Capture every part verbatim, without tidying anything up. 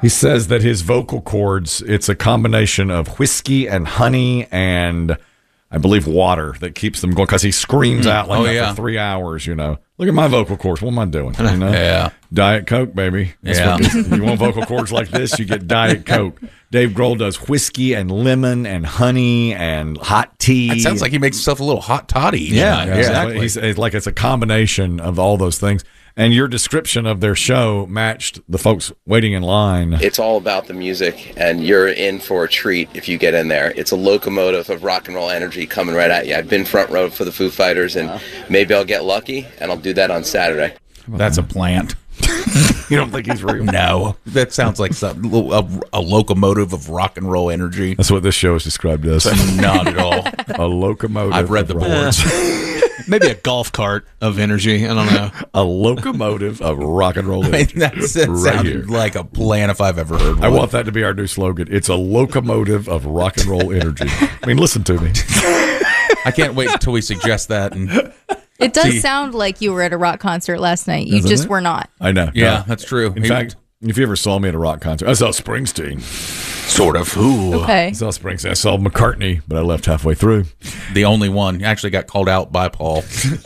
He says that his vocal cords, it's a combination of whiskey and honey and I believe water that keeps them going because he screams out like Oh, that yeah. for three hours, you know. Look at my vocal cords. What am I doing? You know? Yeah. Diet Coke, baby. That's Yeah. what gets- you want vocal cords like this, you get Diet Coke. Dave Grohl does whiskey and lemon and honey and hot tea. It sounds like he makes himself a little hot toddy. each Yeah, night. yeah. exactly. He's, it's like it's a combination of all those things. And your description of their show matched the folks waiting in line. It's all about the music, and you're in for a treat if you get in there. It's a locomotive of rock and roll energy coming right at you. I've been front row for the Foo Fighters, and maybe I'll get lucky, and I'll do that on Saturday. That's a plant. You don't think he's real? No, that sounds like something, a, a locomotive of rock and roll energy. That's what this show is described as. Not at all. A locomotive. I've read the of rock. boards. Maybe a golf cart of energy. I don't know. A locomotive of rock and roll I mean, energy. that's, that Right sounded here. like a plan if I've ever heard one. I want that to be our new slogan. It's a locomotive of rock and roll energy. I mean, listen to me. I can't wait until we suggest that. And It does See- sound like you were at a rock concert last night. You Doesn't just it? were not. I know. yeah, No. that's true. In He- fact, if you ever saw me at a rock concert, I saw Springsteen. sort of. Ooh. Okay. I saw Springsteen. I saw McCartney, but I left halfway through. The only one. He actually got called out by Paul.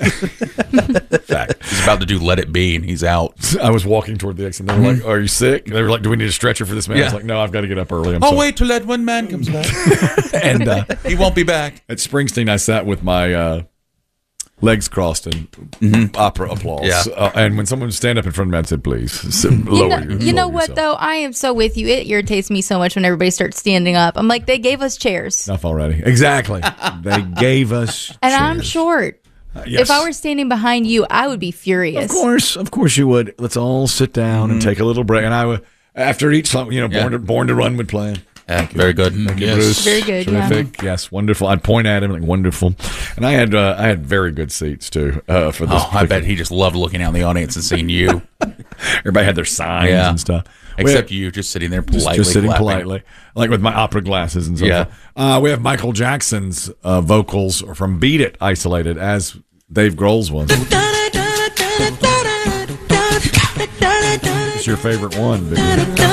Fact. He's about to do Let It Be, and he's out. I was walking toward the exit, and they were like, "Are you sick?" They were like, "Do we need a stretcher for this man?" I was Yeah. like, "No, I've got to get up early." I'm I'll sorry." wait till that one man comes back. And uh, He won't be back. at Springsteen, I sat with my uh, legs crossed and opera applause. Yeah. Uh, and when someone would stand up in front of me, I'd say, "Please, sit, You lower know, your- you know lower what, yourself." though? I am so with you. It irritates me so much when everybody starts standing up. I'm like, they gave us chairs. Enough already. Exactly. They gave us And I'm chairs. short. Yes. If I were standing behind you, I would be furious. Of course, of course you would. Let's all sit down and take a little break. And I would, after each song, you know, Yeah. Born to Born to Run would play. Yeah, very good. Thank you, Yes. Bruce. Very good, yeah. Terrific. Yes, wonderful. I'd point at him like wonderful, and I had uh, I had very good seats too uh, for this. Oh, I bet he just loved looking out in the audience and seeing you. Everybody had their signs Yeah. and stuff. We Except had- you just sitting there just, politely. just sitting clapping. politely, like with my opera glasses and so Yeah. forth. Uh, we have Michael Jackson's uh, vocals from "Beat It" isolated as Dave Grohl's was. It's your favorite one, baby.